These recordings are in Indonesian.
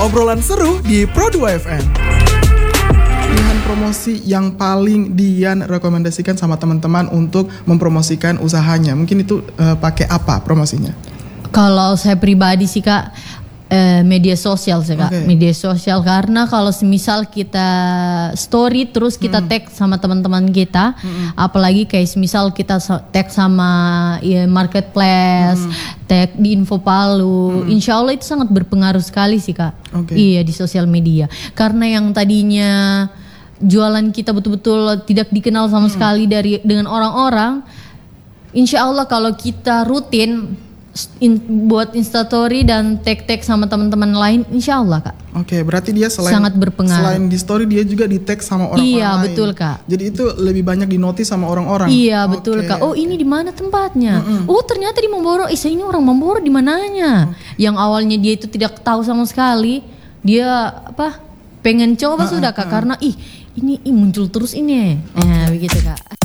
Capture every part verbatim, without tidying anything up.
obrolan seru di Pro dua F M. Pilihan promosi yang paling Dian rekomendasikan sama teman-teman untuk mempromosikan usahanya, mungkin itu uh, pakai apa promosinya? Kalau saya pribadi sih Kak, eh, media sosial sih Kak, Okay. media sosial, karena kalau semisal kita story terus kita Hmm. tag sama teman-teman kita, Hmm. apalagi kayak semisal kita so- tag sama ya, marketplace, Hmm. tag di Info Palu, insya Allah itu sangat berpengaruh sekali sih Kak. Okay. Iya, di sosial media, karena yang tadinya jualan kita betul-betul tidak dikenal sama sekali dari dengan orang-orang, insya Allah kalau kita rutin In, buat instastory dan tag-tag sama teman-teman lain, insya Allah Kak. Oke, berarti dia selain Sangat berpengaruh. Selain di story dia juga di tag sama orang-orang Iya, lain. betul, Kak. Jadi itu lebih banyak dinotis sama orang-orang. Iya betul Oke. Kak. Oh ini di mana tempatnya? Mm-mm. Oh ternyata di Mamboro. Eh saya ini orang Mamboro, di mananya? Yang awalnya dia itu tidak tahu sama sekali, dia apa? Pengen coba Ah, sudah ah, Kak, ah. karena ih ini ih, muncul terus ini. Nah begitu Kak.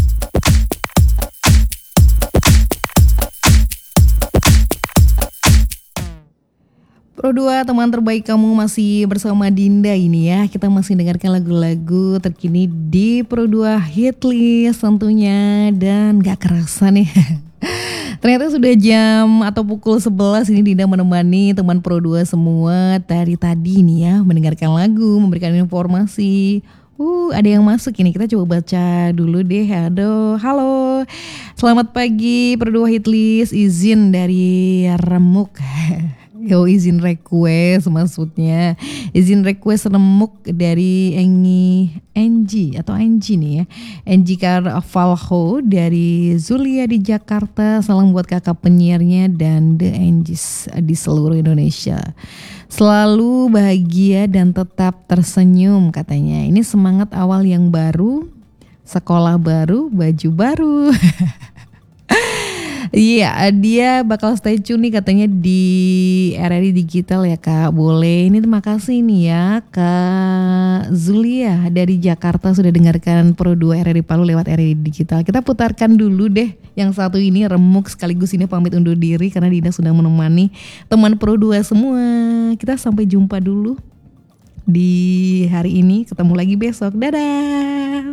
Pro dua, teman terbaik kamu, masih bersama Dinda ini ya. Kita masih dengarkan lagu-lagu terkini di Pro dua Hitlist tentunya. Dan gak kerasa nih ternyata sudah jam atau pukul sebelas ini Dinda menemani teman Pro dua semua dari tadi nih ya, mendengarkan lagu, memberikan informasi. Uh, ada yang masuk ini, kita coba baca dulu deh. Aduh, halo. Selamat pagi Pro dua Hitlist, izin dari Remuk. Yo, izin request maksudnya. Izin request remuk dari Engi Enji atau Enji nih ya. Enji Carvalho dari Zulia di Jakarta. Salam buat kakak penyiarnya dan The Enjis di seluruh Indonesia. Selalu bahagia dan tetap tersenyum katanya. Ini semangat awal yang baru, sekolah baru, baju baru. Iya, dia bakal stay tune nih katanya di R R I Digital ya Kak. Boleh. Ini terima kasih nih ya Kak Zulia dari Jakarta sudah dengarkan Pro dua R R I Palu lewat R R I Digital. Kita putarkan dulu deh yang satu ini, remuk sekaligus ini pamit undur diri karena Dinda sudah menemani teman Pro dua semua. Kita sampai jumpa dulu di hari ini, ketemu lagi besok. Dadah.